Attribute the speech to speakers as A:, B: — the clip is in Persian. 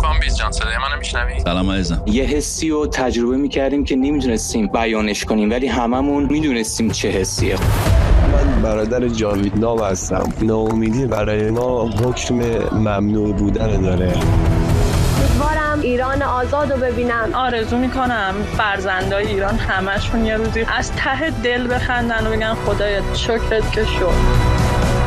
A: بامبیز جان صدای منو میشنوی؟
B: سلام عزیزم.
C: یه حسی رو تجربه میکردیم که نمیدونستیم بیانش کنیم، ولی هممون میدونستیم چه حسیه.
D: من برادر جاوید نام هستم. ناامیدی برای ما حکم ممنوع بودن داره.
E: امیدوارم ایران آزاد رو ببینم.
F: آرزو میکنم فرزندای ایران همشون یه روزی از ته دل بخندن و بگن خدایا شکرت که شد.